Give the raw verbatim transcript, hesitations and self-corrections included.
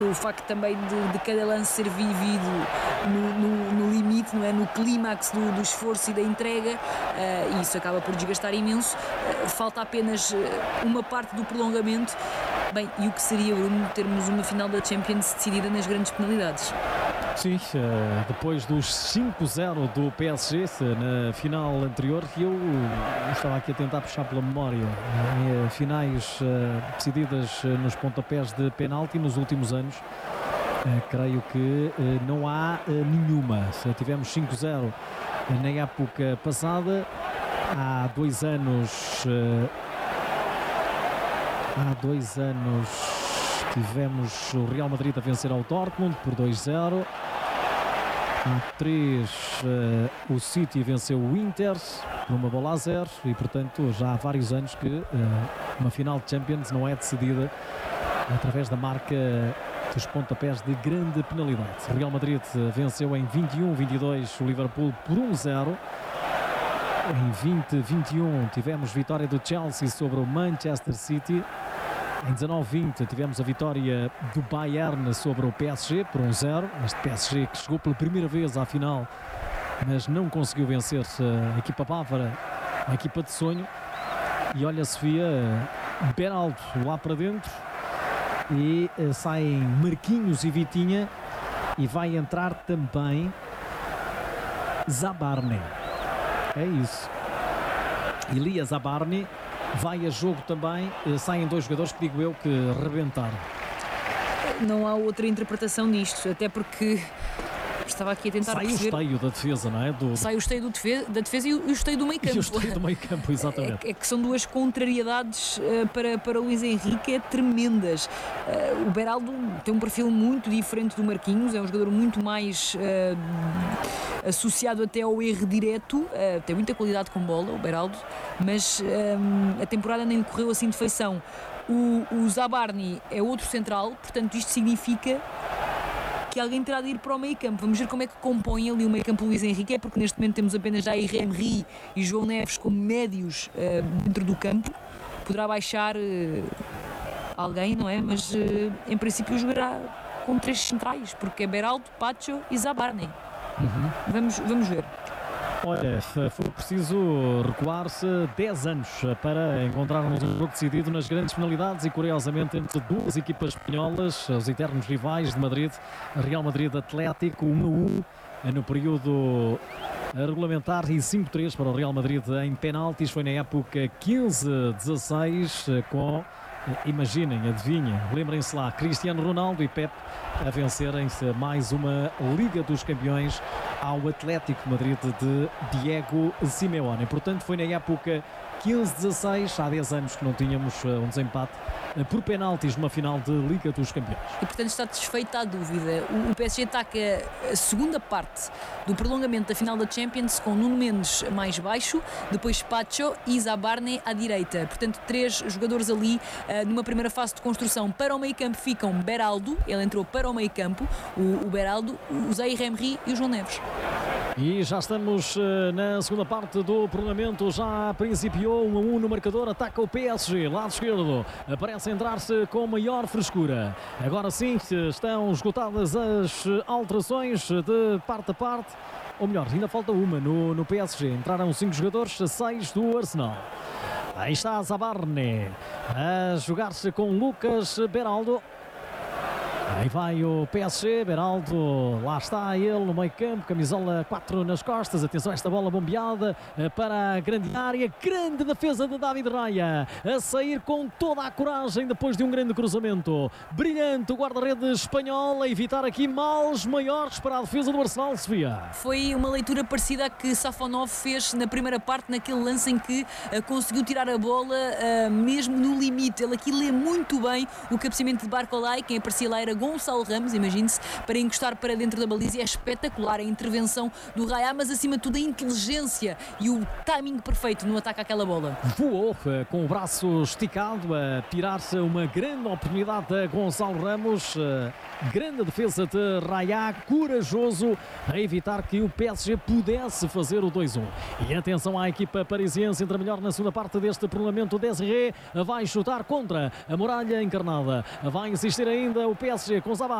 O facto também de, de cada lance ser vivido no, no, no limite, não é? No clímax do, do esforço e da entrega, uh, e isso acaba por desgastar imenso. Uh, falta apenas uh, uma parte do prolongamento. Bem, e o que seria, Bruno, termos uma final da Champions decidida nas grandes penalidades? Sim, depois dos cinco zero do P S G na final anterior, eu estava aqui a tentar puxar pela memória finais decididas nos pontapés de penalti nos últimos anos. Creio que não há nenhuma. Tivemos cinco zero na época passada, há dois anos há dois anos tivemos o Real Madrid a vencer ao Dortmund por dois zero. Há três, uh, o City venceu o Inter por uma bola a zero e, portanto, já há vários anos que uh, uma final de Champions não é decidida através da marca dos pontapés de grande penalidade. O Real Madrid venceu em vinte e um vinte e dois o Liverpool por um zero. Em vinte vinte e um tivemos vitória do Chelsea sobre o Manchester City. Em dezanove vinte tivemos a vitória do Bayern sobre o P S G por um zero. Este P S G que chegou pela primeira vez à final, mas não conseguiu vencer a equipa bávara, a equipa de sonho. E olha, Sofia, Beraldo lá para dentro e saem Marquinhos e Vitinha e vai entrar também Zabarne. É isso. Ilija Zabarne vai a jogo também. Saem dois jogadores que digo eu que rebentaram. Não há outra interpretação disto, até porque estava aqui a tentar sai perceber... o esteio da defesa, não é? Do... Sai o esteio do defesa, da defesa e o esteio do meio campo. E o esteio do meio campo, exatamente. É, é que são duas contrariedades uh, para, para o Luís Henrique, é tremendas. Uh, o Beraldo tem um perfil muito diferente do Marquinhos, é um jogador muito mais... Uh, associado até ao erro direto, uh, tem muita qualidade com bola, o Beraldo, mas um, a temporada nem lhe correu assim de feição. O, o Zabarni é outro central, portanto isto significa que alguém terá de ir para o meio campo. Vamos ver como é que compõe ali o meio campo Luís Henrique, é porque neste momento temos apenas Jair Emery e João Neves como médios uh, dentro do campo. Poderá baixar uh, alguém, não é? Mas uh, em princípio jogará com três centrais, porque é Beraldo, Pacho e Zabarni. Uhum. Vamos, vamos ver. Olha, foi preciso recuar-se dez anos para encontrarmos um jogo decidido nas grandes penalidades e, curiosamente, entre duas equipas espanholas, os eternos rivais de Madrid, Real Madrid Atlético, um a um no período regulamentar e cinco três para o Real Madrid em penaltis. Foi na época quinze dezasseis com, imaginem, adivinhem, lembrem-se lá, Cristiano Ronaldo e Pep a vencerem-se mais uma Liga dos Campeões ao Atlético de Madrid de Diego Simeone. Portanto, foi na época quinze dezasseis, há dez anos que não tínhamos um desempate por penaltis numa final de Liga dos Campeões. E portanto está desfeita a dúvida. O P S G ataca a segunda parte do prolongamento da final da Champions com Nuno Mendes mais baixo, depois Pacho e Zabarne à direita. Portanto, três jogadores ali uh, numa primeira fase de construção. Para o meio campo ficam Beraldo, ele entrou para o meio campo, o, o Beraldo, o Zaire Emery e o João Neves. E já estamos uh, na segunda parte do prolongamento, já principiou um a um no marcador, ataca o P S G, lado esquerdo, parece entrar-se com maior frescura. Agora sim, estão esgotadas as alterações de parte a parte, ou melhor, ainda falta uma no, no P S G, entraram cinco jogadores, seis do Arsenal. Aí está Zabarne a jogar-se com Lucas Beraldo. Aí vai o P S G, Beraldo, lá está ele no meio campo, camisola quatro nas costas, atenção a esta bola bombeada para a grande área, grande defesa de David Raya, a sair com toda a coragem depois de um grande cruzamento, brilhante o guarda-redes espanhol, a evitar aqui males maiores para a defesa do Arsenal, Sofia. Foi uma leitura parecida à que Safonov fez na primeira parte, naquele lance em que uh, conseguiu tirar a bola uh, mesmo no limite, ele aqui lê muito bem o cabeceamento de Barcolai, quem aparecia lá era Gonçalo Ramos, imagine-se, para encostar para dentro da baliza. É espetacular a intervenção do Raya, mas acima de tudo a inteligência e o timing perfeito no ataque àquela bola. Voou com o braço esticado a tirar-se uma grande oportunidade a Gonçalo Ramos. Grande defesa de Raya, corajoso a evitar que o P S G pudesse fazer o dois um. E atenção à equipa parisiense, entra melhor na segunda parte deste prolongamento. Desiré vai chutar contra a muralha encarnada. Vai insistir ainda o P S G com Zabá.